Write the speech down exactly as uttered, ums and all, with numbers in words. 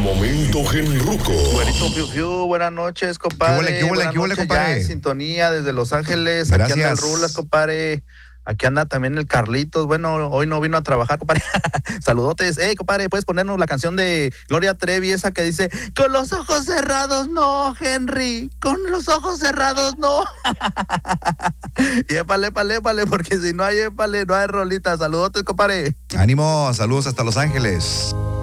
momento genruco. Güerito Fiu Fiu, buenas noches, compadre. ¿Qué huele, qué huele, buenas qué huele, noches, compadre? ya en sintonía desde Los Ángeles. Gracias. Aquí anda el Rulas, compadre. Aquí anda también el Carlitos. Bueno, hoy no vino a trabajar, compadre. Saludotes. Hey, compadre, ¿puedes ponernos la canción de Gloria Trevi, esa que dice, con los ojos cerrados no, Henry, con los ojos cerrados no? Y épale, épale, épale, porque si no hay épale, no hay rolita. Saludotes, compadre. Ánimo, saludos hasta Los Ángeles.